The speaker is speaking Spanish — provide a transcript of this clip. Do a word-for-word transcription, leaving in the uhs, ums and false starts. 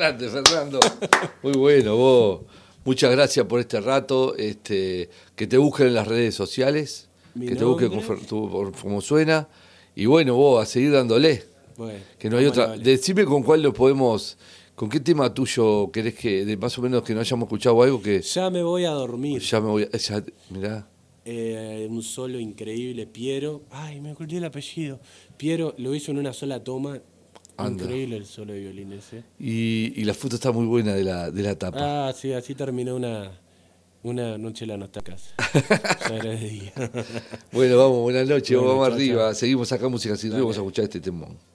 Grande, Fernando. Muy bueno, vos. Muchas gracias por este rato. Este, que te busquen en las redes sociales, Mi que te busquen nombre. como, tu- como suena. Y bueno, vos, a seguir dándole. Bueno, Que no hay vamos a otra. darle. Decime con cuál lo podemos. ¿Con qué tema tuyo querés que, de más o menos que no hayamos escuchado algo que Ya me voy a dormir. ya me voy a. Ya, mirá. Eh, un solo increíble, Piero. Ay, me olvidé el apellido. Piero lo hizo en una sola toma. Anda. Increíble el solo de violín ese. Y, y la foto está muy buena de la, de la tapa. Ah, sí, así terminó una, una noche en la nostalgia. Ya era de día. Bueno, vamos, buenas noches, Bueno, vamos chao, arriba. chao. Seguimos acá Música Sin Ruido, Dale. vamos a escuchar este temón.